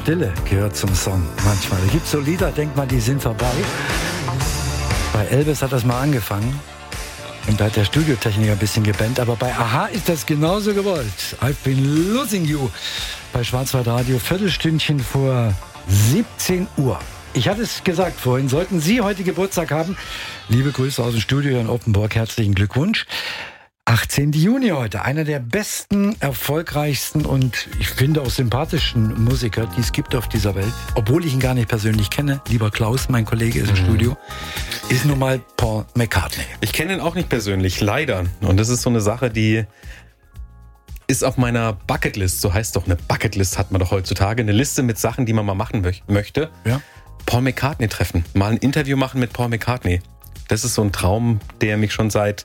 Stille gehört zum Song manchmal. Es gibt so Lieder, denkt man, die sind vorbei. Bei Elvis hat das mal angefangen. Und da hat der Studiotechniker ein bisschen gebannt. Aber bei Aha ist das genauso gewollt. I've been losing you. Bei Schwarzwaldradio, Viertelstündchen vor 17 Uhr. Ich hatte es gesagt vorhin, sollten Sie heute Geburtstag haben, liebe Grüße aus dem Studio in Oppenburg, herzlichen Glückwunsch. 18. Juni heute, einer der besten, erfolgreichsten und ich finde auch sympathischen Musiker, die es gibt auf dieser Welt. Obwohl ich ihn gar nicht persönlich kenne, lieber Klaus, mein Kollege ist im Studio, ist nun mal Paul McCartney. Ich kenne ihn auch nicht persönlich, leider. Und das ist so eine Sache, die ist auf meiner Bucketlist. So heißt doch, eine Bucketlist hat man doch heutzutage. Eine Liste mit Sachen, die man mal machen möchte. Ja. Paul McCartney treffen. Mal ein Interview machen mit Paul McCartney. Das ist so ein Traum, der mich schon seit...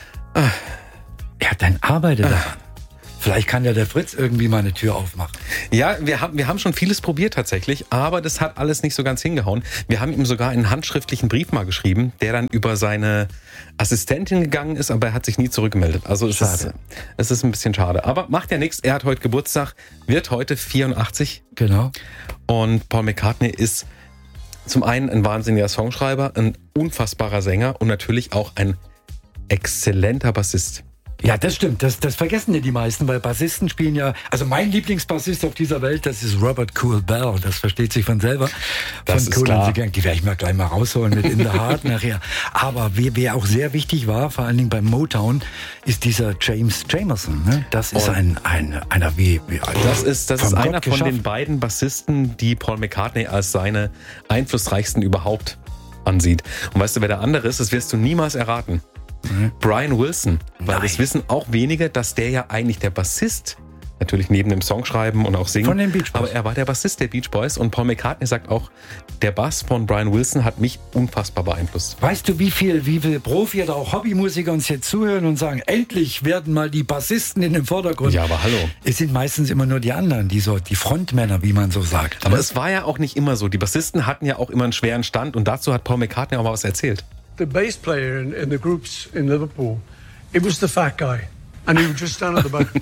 Er hat dann arbeitet daran. Vielleicht kann ja der Fritz irgendwie mal eine Tür aufmachen. Ja, wir haben schon vieles probiert tatsächlich, aber das hat alles nicht so ganz hingehauen. Wir haben ihm sogar einen handschriftlichen Brief mal geschrieben, der dann über seine Assistentin gegangen ist, aber er hat sich nie zurückgemeldet. Also es ist ein bisschen schade. Aber macht ja nichts, er hat heute Geburtstag, wird heute 84. Genau. Und Paul McCartney ist zum einen ein wahnsinniger Songschreiber, ein unfassbarer Sänger und natürlich auch ein exzellenter Bassist. Ja, das stimmt. Das vergessen ja die meisten, weil Bassisten spielen ja... Also mein Lieblingsbassist auf dieser Welt, das ist Robert Cool Bell. Das versteht sich von selber. Das von ist Cool klar. Die werde ich mir gleich mal rausholen mit In the Heart nachher. Aber wer auch sehr wichtig war, vor allen Dingen beim Motown, ist dieser James Jamerson. Ne? Das ist einer wie Das ist einer von geschaffen. den beiden Bassisten, die Paul McCartney als seine einflussreichsten überhaupt ansieht. Und weißt du, wer der andere ist? Das wirst du niemals erraten. Brian Wilson, weil das wissen auch wenige, dass der ja eigentlich der Bassist, natürlich neben dem Songschreiben und auch Singen, von den Beach Boys. aber er war der Bassist der Beach Boys und Paul McCartney sagt auch, der Bass von Brian Wilson hat mich unfassbar beeinflusst. Weißt du, wie viel Profi oder auch Hobbymusiker uns jetzt zuhören und sagen, endlich werden mal die Bassisten in den Vordergrund. Ja, aber hallo. Es sind meistens immer nur die anderen, die Frontmänner, wie man so sagt. Aber es war ja auch nicht immer so. Die Bassisten hatten ja auch immer einen schweren Stand und dazu hat Paul McCartney auch mal was erzählt. The bass player in the groups in Liverpool, it was the fat guy, and he would just stand at the back,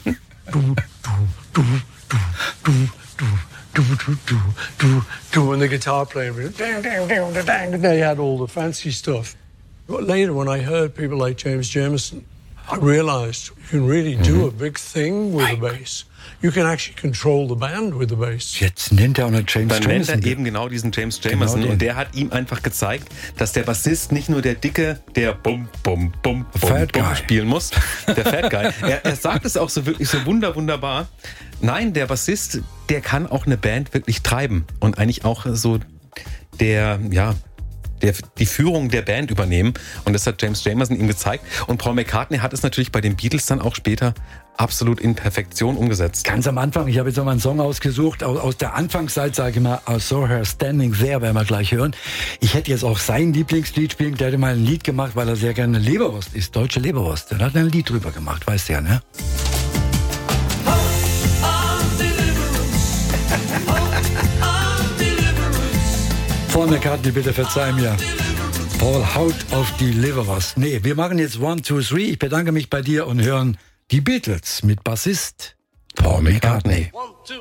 and the guitar player would, and they had all the fancy stuff. But later, when I heard people like James Jamerson, I realized you can really do a big thing with the bass. You can actually control the band with the bass. Jetzt nennt er auch noch James Dann nennt Jamerson. er eben genau diesen James Jamerson Genau den. und der hat ihm einfach gezeigt, dass der Bassist nicht nur der Dicke, der Bum, Bum, Bum, Bum, Fat Bum Guy. spielen muss, der Fat Guy. Er sagt es auch so wirklich so wunderbar. Nein, der Bassist, der kann auch eine Band wirklich treiben und eigentlich auch so die Führung der Band übernehmen. Und das hat James Jamerson ihm gezeigt. Und Paul McCartney hat es natürlich bei den Beatles dann auch später absolut in Perfektion umgesetzt. Ganz am Anfang, ich habe jetzt noch mal einen Song ausgesucht, aus der Anfangszeit, sage ich mal, I Saw Her Standing There, werden wir gleich hören. Ich hätte jetzt auch sein Lieblingslied spielen, der hätte mal ein Lied gemacht, weil er sehr gerne Leberwurst isst, deutsche Leberwurst. Der hat ein Lied drüber gemacht, weißt du ja, ne? Paul McCartney, bitte verzeih mir. Paul haut auf die Leberwurst. Nee, wir machen jetzt 1, 2, 3. Ich bedanke mich bei dir und hören die Beatles mit Bassist Paul McCartney. 1, 2,